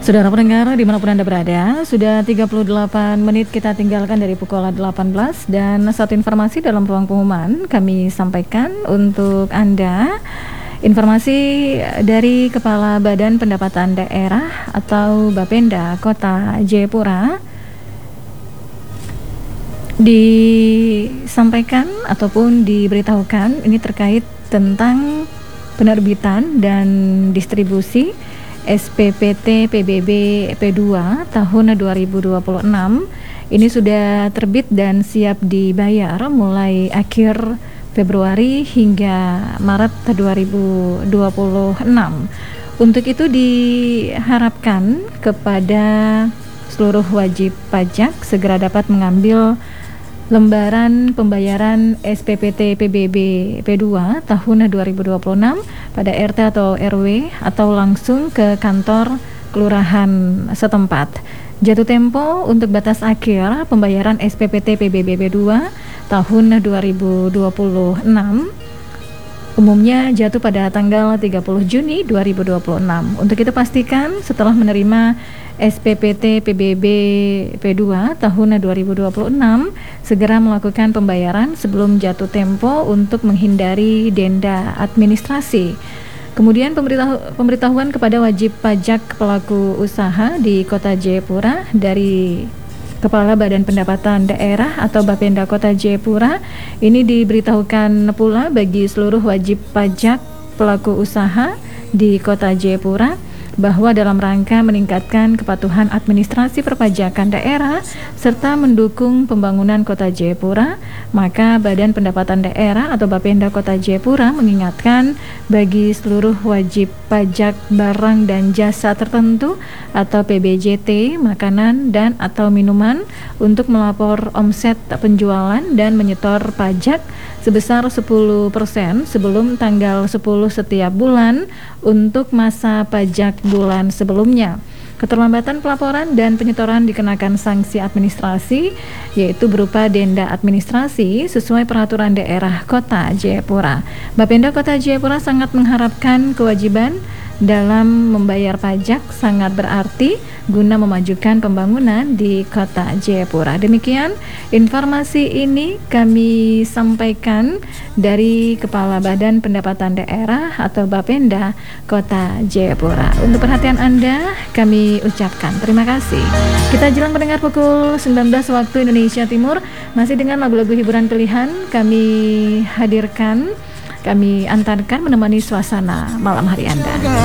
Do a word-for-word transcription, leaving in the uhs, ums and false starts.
Saudara pendengar dimanapun Anda berada, sudah tiga puluh delapan menit kita tinggalkan dari pukul delapan belas dan satu informasi dalam ruang pengumuman kami sampaikan untuk Anda. Informasi dari Kepala Badan Pendapatan Daerah atau Bapenda Kota Jayapura disampaikan ataupun diberitahukan ini terkait tentang penerbitan dan distribusi S P P T P B B P dua tahun dua ribu dua puluh enam. Ini sudah terbit dan siap dibayar mulai akhir Februari hingga Maret dua ribu dua puluh enam. Untuk itu diharapkan kepada seluruh wajib pajak segera dapat mengambil lembaran pembayaran S P P T P B B P dua tahun dua ribu dua puluh enam pada R T atau R W atau langsung ke kantor kelurahan setempat. Jatuh tempo untuk batas akhir pembayaran S P P T P B B P dua tahun dua ribu dua puluh enam umumnya jatuh pada tanggal tiga puluh Juni dua ribu dua puluh enam. Untuk itu pastikan setelah menerima S P P T P B B P dua tahun dua ribu dua puluh enam segera melakukan pembayaran sebelum jatuh tempo untuk menghindari denda administrasi. Kemudian pemberitahu, pemberitahuan kepada wajib pajak pelaku usaha di Kota Jayapura dari Kepala Badan Pendapatan Daerah atau Bapenda Kota Jayapura ini diberitahukan pula bagi seluruh wajib pajak pelaku usaha di Kota Jayapura bahwa dalam rangka meningkatkan kepatuhan administrasi perpajakan daerah serta mendukung pembangunan Kota Jayapura, maka Badan Pendapatan Daerah atau Bapenda Kota Jayapura mengingatkan bagi seluruh wajib pajak barang dan jasa tertentu atau P B J T, makanan dan atau minuman untuk melapor omset penjualan dan menyetor pajak sebesar sepuluh persen sebelum tanggal sepuluh setiap bulan untuk masa pajak bulan sebelumnya. Keterlambatan pelaporan dan penyetoran dikenakan sanksi administrasi yaitu berupa denda administrasi sesuai peraturan daerah Kota Jayapura. Bapenda Kota Jayapura sangat mengharapkan kewajiban dalam membayar pajak sangat berarti guna memajukan pembangunan di Kota Jayapura. Demikian informasi ini kami sampaikan dari Kepala Badan Pendapatan Daerah atau Bapenda Kota Jayapura. Untuk perhatian Anda kami ucapkan terima kasih. Kita jelang mendengar pukul sembilan belas waktu Indonesia Timur, masih dengan lagu-lagu hiburan pilihan kami hadirkan, kami antarkan menemani suasana malam hari Anda.